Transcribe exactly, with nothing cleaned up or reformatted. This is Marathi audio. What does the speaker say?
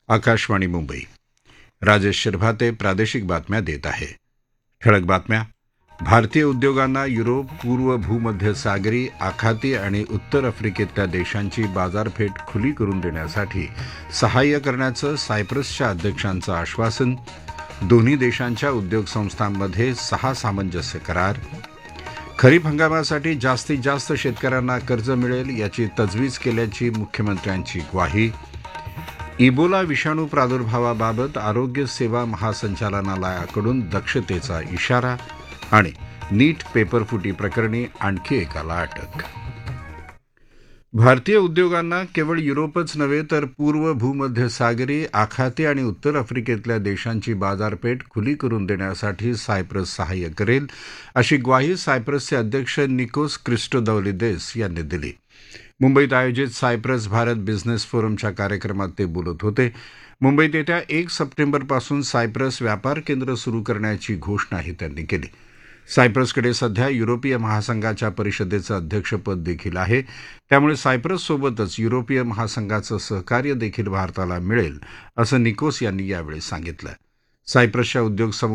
आकाशवाणी मुंबई. राजेश शिरभाते प्रादेशिक बातम्या देत आहे. ठळक बातम्या. भारतीय उद्योगांना युरोप, पूर्व भूमध्य सागरी, आखाती आणि उत्तर आफ्रिकेतल्या देशांची बाजारपेठ खुली करून देण्यासाठी सहाय्य करण्याचं सायप्रसच्या अध्यक्षांचं आश्वासन. दोन्ही देशांच्या उद्योग संस्थांमध्ये सहा सामंजस्य करार. खरीप हंगामासाठी जास्तीत जास्त शेतकऱ्यांना कर्ज मिळेल याची तजवीज केल्याची मुख्यमंत्र्यांची ग्वाही. इबोला विषाणू प्रादुर्भावाबाबत आरोग्य सेवा महासंचालनालयाकडून दक्षतेचा इशारा. आणि नीट पेपरफुटी प्रकरणी आणखी एकाला अटक. भारतीय उद्योगांना केवळ युरोपच नव्हे तर पूर्व भूमध्य सागरी, आखाती आणि उत्तर आफ्रिकेतल्या देशांची बाजारपेठ खुली करून देण्यासाठी सायप्रस सहाय्य करेल, अशी ग्वाही सायप्रसचे अध्यक्ष निकोस क्रिस्टोदौलिदेस यांनी दिली. मुंबईत आयोजित सायप्रस भारत बिझनेस फोरमच्या कार्यक्रमात ते बोलत होते. मुंबईत येत्या एक सप्टेंबरपासून सायप्रस व्यापार केंद्र सुरू करण्याची घोषणाही त्यांनी केली. सायप्रसकडे सध्या युरोपीय महासंघाच्या परिषदेचं अध्यक्षपद देखील आहे. त्यामुळे सायप्रससोबतच युरोपीय महासंघाचं सहकार्य देखील भारताला मिळेल, असं निकोस यांनी यावेळी सांगितलं. सायप्रसच्या उद्योग